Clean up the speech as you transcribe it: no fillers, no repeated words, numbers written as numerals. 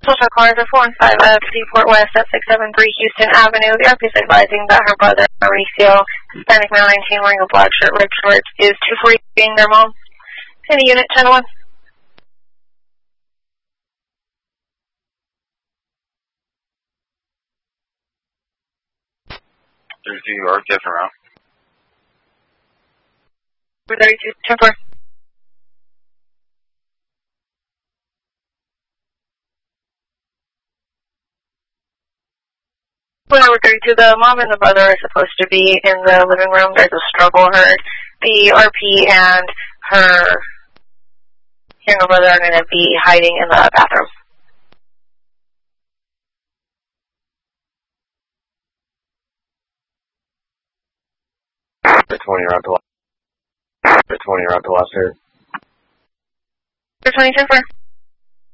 Social cars are 4 and 5 of Seaport West at 673 Houston Avenue. The RP is advising that her brother, Mauricio, Hispanic male 19, wearing a black shirt, red shorts, is 240 being their mom. Any unit, channel 1. There's the RTF around. 32, 10-4. Whenever 32, the mom and the brother are supposed to be in the living room. There's a struggle heard. The RP and her younger brother are going to be hiding in the bathroom. The 20 around to last. The 20 around to last here. For 20, 10-4.